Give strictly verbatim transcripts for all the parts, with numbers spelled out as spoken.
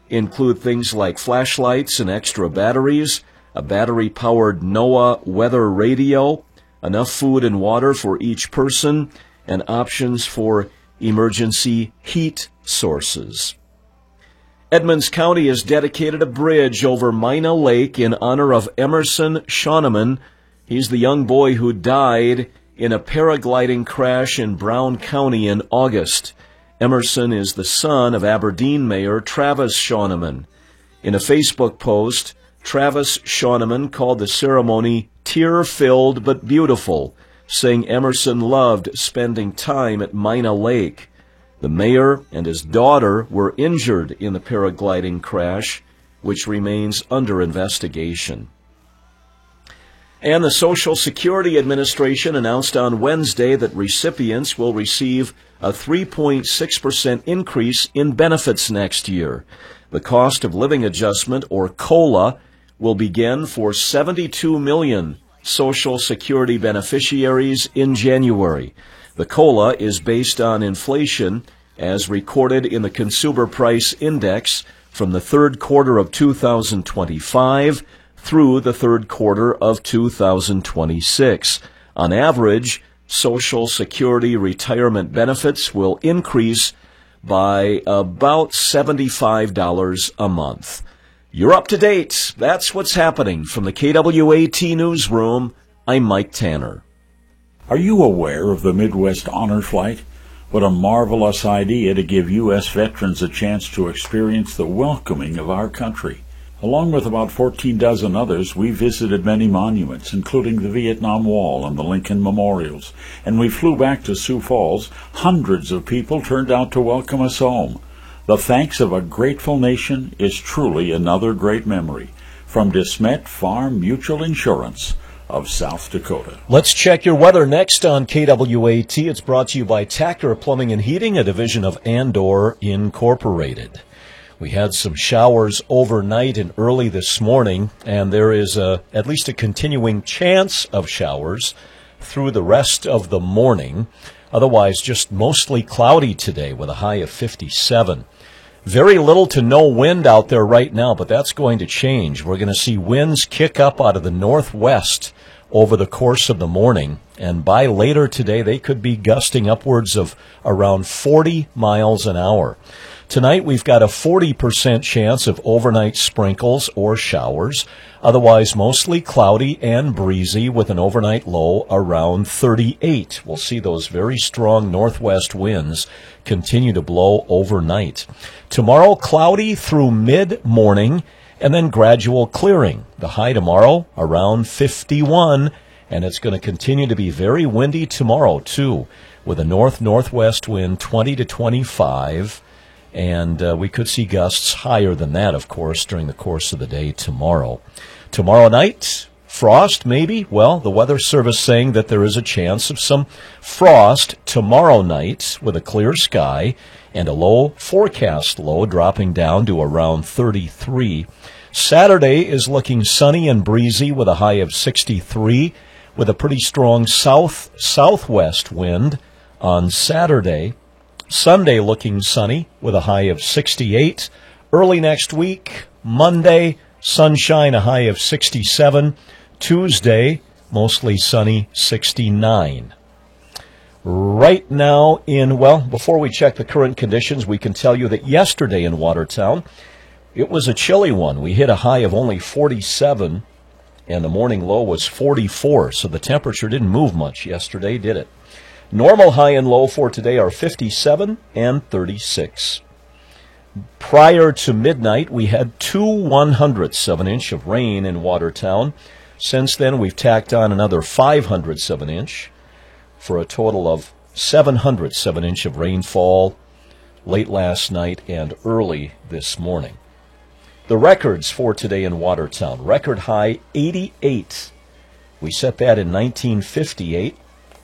include things like flashlights and extra batteries, a battery-powered NOAA weather radio, enough food and water for each person, and options for emergency heat sources. Edmonds County has dedicated a bridge over Mina Lake in honor of Emerson Shoneman. He's the young boy who died in a paragliding crash in Brown County in August. Emerson is the son of Aberdeen Mayor Travis Shoneman. In a Facebook post, Travis Shoneman called the ceremony tear-filled but beautiful, saying Emerson loved spending time at Mina Lake. The mayor and his daughter were injured in the paragliding crash, which remains under investigation. And the Social Security Administration announced on Wednesday that recipients will receive a three point six percent increase in benefits next year. The cost of living adjustment, or COLA, will begin for seventy-two million Social Security beneficiaries in January. The COLA is based on inflation as recorded in the Consumer Price Index from the third quarter of two thousand twenty-five through the third quarter of two thousand twenty-six. On average, Social Security retirement benefits will increase by about seventy-five dollars a month. You're up to date. That's what's happening from the K W A T Newsroom. I'm Mike Tanner. Are you aware of the Midwest Honor Flight? What a marvelous idea to give U S veterans a chance to experience the welcoming of our country. Along with about fourteen dozen others, we visited many monuments, including the Vietnam Wall and the Lincoln Memorials, and we flew back to Sioux Falls. Hundreds of people turned out to welcome us home. The thanks of a grateful nation is truly another great memory. From DeSmet Farm Mutual Insurance of South Dakota. Let's check your weather next on K W A T. It's brought to you by Tacker Plumbing and Heating, a division of Andor Incorporated. We had some showers overnight and early this morning, and there is a, at least a continuing chance of showers through the rest of the morning. Otherwise, just mostly cloudy today with a high of fifty-seven. Very little to no wind out there right now, but that's going to change. We're going to see winds kick up out of the northwest over the course of the morning, and by later today, they could be gusting upwards of around forty miles an hour. Tonight, we've got a forty percent chance of overnight sprinkles or showers. Otherwise, mostly cloudy and breezy with an overnight low around thirty-eight. We'll see those very strong northwest winds continue to blow overnight. Tomorrow, cloudy through mid-morning and then gradual clearing. The high tomorrow around fifty-one, and it's going to continue to be very windy tomorrow, too, with a north-northwest wind twenty to twenty-five. And uh, we could see gusts higher than that, of course, during the course of the day tomorrow. Tomorrow night, frost, maybe? Well, the Weather Service saying that there is a chance of some frost tomorrow night with a clear sky and a low forecast low dropping down to around thirty-three. Saturday is looking sunny and breezy with a high of sixty-three with a pretty strong south-southwest wind on Saturday. Sunday looking sunny with a high of sixty-eight. Early next week, Monday, sunshine, a high of sixty-seven. Tuesday, mostly sunny, sixty-nine. Right now in, well, before we check the current conditions, we can tell you that yesterday in Watertown, it was a chilly one. We hit a high of only forty-seven, and the morning low was forty-four, so the temperature didn't move much yesterday, did it? Normal high and low for today are fifty-seven and thirty-six. Prior to midnight, we had two one-hundredths of an inch of rain in Watertown. Since then, we've tacked on another five hundredths of an inch for a total of seven hundredths of an inch of rainfall late last night and early this morning. The records for today in Watertown, record high eighty-eight. We set that in nineteen fifty-eight.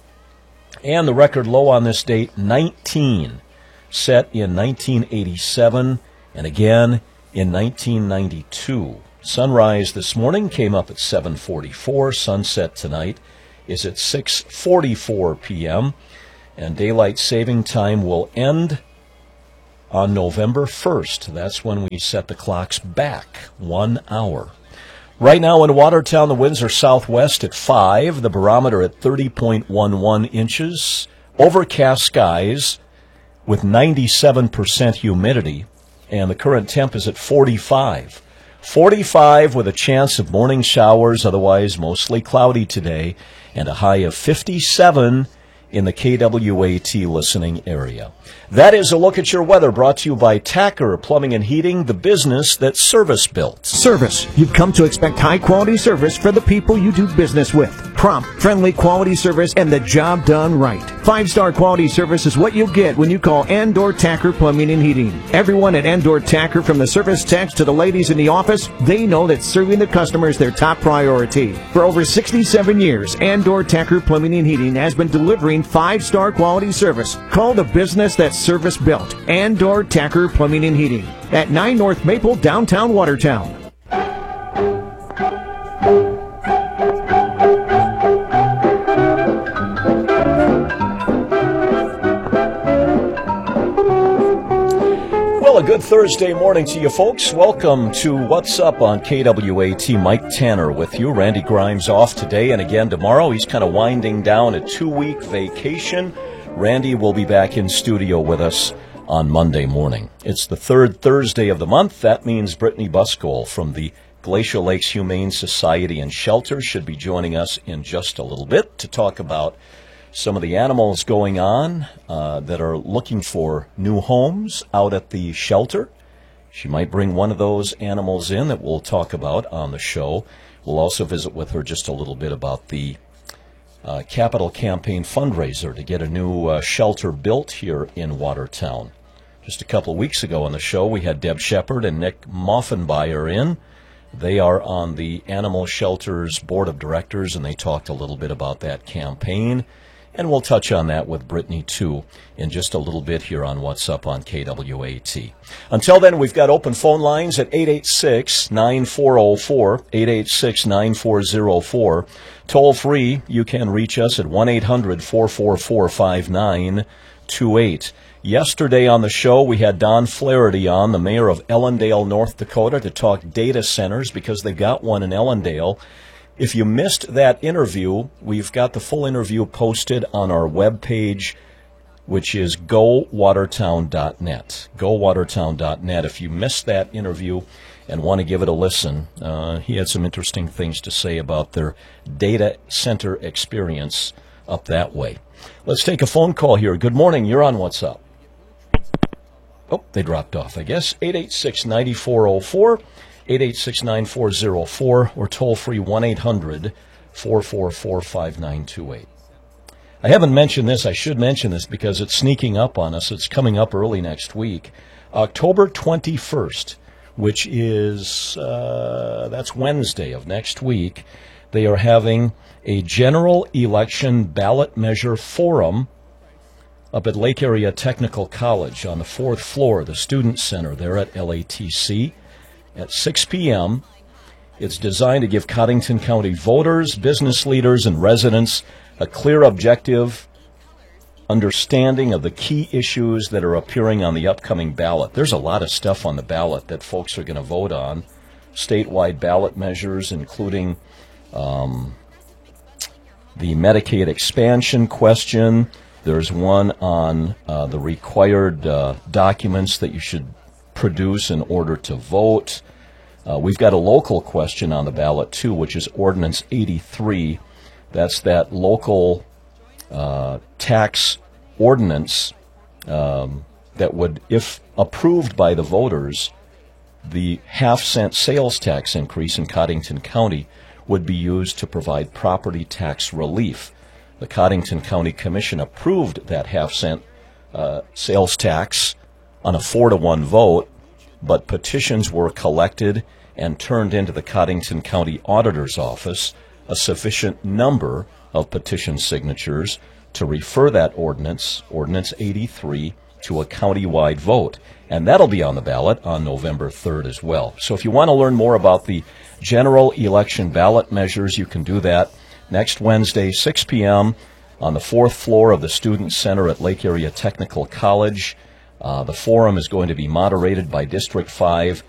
And the record low on this date, nineteen, set in nineteen eighty-seven and again in nineteen ninety-two. Sunrise this morning came up at seven forty-four. Sunset tonight is at six forty-four p.m. And daylight saving time will end on November first. That's when we set the clocks back one hour. Right now in Watertown, the winds are southwest at five, the barometer at thirty point one one inches, overcast skies with ninety-seven percent humidity, and the current temp is at forty-five. forty-five with a chance of morning showers, otherwise mostly cloudy today, and a high of fifty-seven in the K W A T listening area. That is a look at your weather, brought to you by Tacker Plumbing and Heating, the business that's service built. Service. You've come to expect high-quality service for the people you do business with. Prompt, friendly quality service, and the job done right. Five-star quality service is what you'll get when you call Andor Tacker Plumbing and Heating. Everyone at Andor Tacker, from the service techs to the ladies in the office, they know that serving the customer is their top priority. For over sixty-seven years, Andor Tacker Plumbing and Heating has been delivering five-star quality service. Call the business that's service built. Andor Tacker Plumbing and Heating at nine North Maple, downtown Watertown. Well, a good Thursday morning to you folks. Welcome to What's Up on K W A T. Mike Tanner with you. Randy Grimes off today and again tomorrow. He's kind of winding down a two-week vacation. Randy will be back in studio with us on Monday morning. It's the third Thursday of the month. That means Brittany Buskol from the Glacial Lakes Humane Society and Shelter should be joining us in just a little bit to talk about some of the animals going on uh, that are looking for new homes out at the shelter. She might bring one of those animals in that we'll talk about on the show. We'll also visit with her just a little bit about the Uh, capital campaign fundraiser to get a new uh, shelter built here in Watertown. Just a couple of weeks ago on the show, we had Deb Shepard and Nick Moffenbeier in. They are on the Animal Shelter's Board of Directors, and they talked a little bit about that campaign. And we'll touch on that with Brittany, too, in just a little bit here on What's Up on K W A T. Until then, we've got open phone lines at eight eight six, nine four zero four, eight eight six, nine four zero four. Toll free, you can reach us at one eight hundred, four four four, five nine two eight. Yesterday on the show, we had Don Flaherty on, the mayor of Ellendale, North Dakota, to talk data centers because they've got one in Ellendale. If you missed that interview, we've got the full interview posted on our webpage, which is go watertown dot net. go watertown dot net. If you missed that interview and want to give it a listen, uh, he had some interesting things to say about their data center experience up that way. Let's take a phone call here. Good morning. You're on What's Up. Oh, they dropped off, I guess. eight eight six, nine four zero four. eight eight six, nine four zero four, or toll-free one eight hundred, four four four, five nine two eight. I haven't mentioned this. I should mention this because it's sneaking up on us. It's coming up early next week. October twenty-first, which is, uh, that's Wednesday of next week, they are having a general election ballot measure forum up at Lake Area Technical College on the fourth floor of the Student Center there at L A T C. At six p.m., it's designed to give Cottington County voters, business leaders, and residents a clear, objective understanding of the key issues that are appearing on the upcoming ballot. There's a lot of stuff on the ballot that folks are going to vote on. Statewide ballot measures, including um, the Medicaid expansion question. There's one on uh, the required uh, documents that you should produce in order to vote. Uh, we've got a local question on the ballot, too, which is Ordinance eighty-three. That's that local uh, tax ordinance um, that would, if approved by the voters, the half-cent sales tax increase in Cottington County would be used to provide property tax relief. The Cottington County Commission approved that half-cent uh, sales tax on a four to one vote, but petitions were collected and turned into the Cottington County Auditor's Office, a sufficient number of petition signatures to refer that ordinance, Ordinance eighty-three, to a county-wide vote. And that'll be on the ballot on November third as well. So if you want to learn more about the general election ballot measures, you can do that next Wednesday, six p.m., on the fourth floor of the Student Center at Lake Area Technical College. Uh, the forum is going to be moderated by District five